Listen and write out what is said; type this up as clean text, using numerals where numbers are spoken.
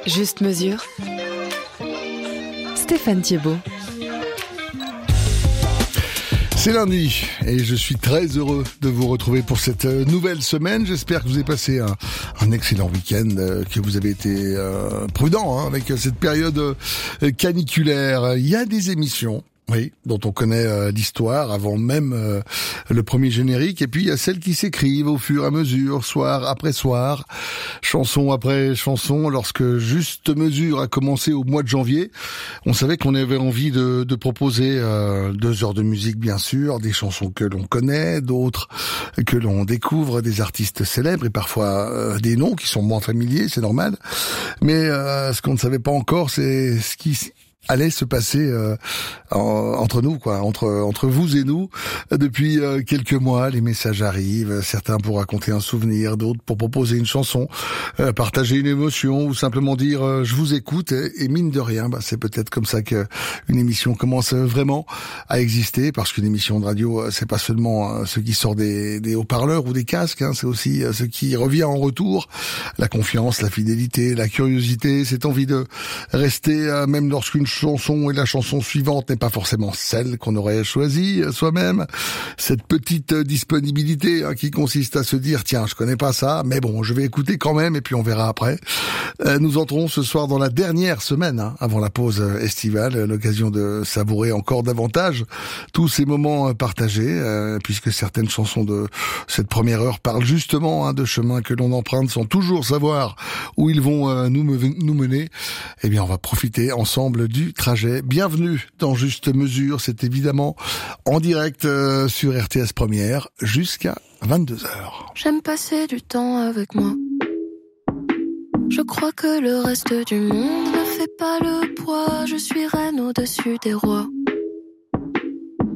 Juste mesure. Stéphane Thiebaud. C'est lundi et je suis très heureux de vous retrouver pour cette nouvelle semaine. J'espère que vous avez passé un excellent week-end, que vous avez été prudent avec cette période caniculaire. Il y a des émissions, oui, dont on connaît l'histoire avant même le premier générique, et puis il y a celles qui s'écrivent au fur et à mesure, soir après soir, chanson après chanson. Lorsque Juste Mesure a commencé au mois de janvier, on savait qu'on avait envie de proposer 2 heures de musique, bien sûr, des chansons que l'on connaît, d'autres que l'on découvre, des artistes célèbres et parfois des noms qui sont moins familiers, c'est normal. Mais ce qu'on ne savait pas encore, c'est ce qui allait se passer entre nous, quoi, entre vous et nous. Depuis quelques mois, les messages arrivent, certains pour raconter un souvenir, d'autres pour proposer une chanson, partager une émotion ou simplement dire je vous écoute, et mine de rien, c'est peut-être comme ça que une émission commence vraiment à exister, parce qu'une émission de radio, c'est pas seulement ce qui sort des haut-parleurs ou des casques, c'est aussi ce qui revient en retour, la confiance, la fidélité, la curiosité, cette envie de rester même lorsqu'une chanson et la chanson suivante n'est pas forcément celle qu'on aurait choisie soi-même. Cette petite disponibilité qui consiste à se dire tiens, je connais pas ça, mais bon, je vais écouter quand même et puis on verra après. Nous entrons ce soir dans la dernière semaine avant la pause estivale, l'occasion de savourer encore davantage tous ces moments partagés, puisque certaines chansons de cette première heure parlent justement de chemins que l'on emprunte sans toujours savoir où ils vont nous mener. Eh bien, on va profiter ensemble du trajet. Bienvenue dans Juste Mesure, c'est évidemment en direct sur RTS Première jusqu'à 22h. J'aime passer du temps avec moi. Je crois que le reste du monde ne fait pas le poids. Je suis reine au-dessus des rois.